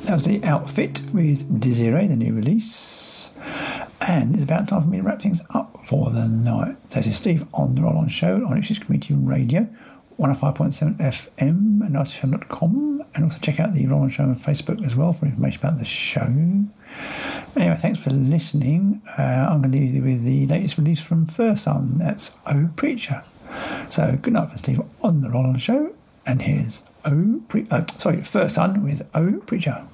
That was The Outfit with Desiree, the new release. And it's about time for me to wrap things up for the night. This is Steve on The Roll On Show on Ipswich Community Radio, 105.7 FM and nicefm.com. And also check out The Roll On Show on Facebook as well for information about the show. Anyway, thanks for listening. I'm going to leave you with the latest release from Fursun. That's Oh Preacher. So good night for Steve on The Roll On Show. And here's Fursun with Oh Preacher.